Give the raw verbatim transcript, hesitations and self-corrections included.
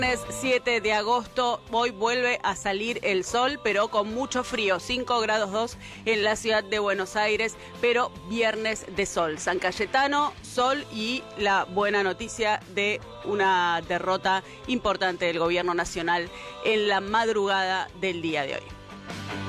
siete de agosto, hoy vuelve a salir el sol, pero con mucho frío, cinco grados dos en la ciudad de Buenos Aires, pero viernes de sol. San Cayetano, sol y la buena noticia de una derrota importante del gobierno nacional en la madrugada del día de hoy.